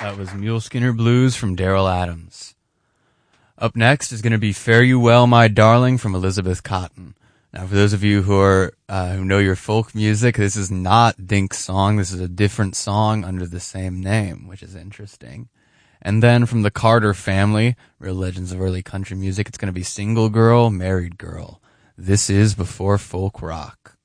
Was Mule Skinner Blues from Daryl Adams. Up next is going to be Fare You Well, My Darling from Elizabeth Cotten. Now, for those of you who know your folk music, this is not Dink's song. This is a different song under the same name, which is interesting. And then from the Carter Family, Real Legends of Early Country Music, it's going to be Single Girl, Married Girl. This is Before Folk Rock.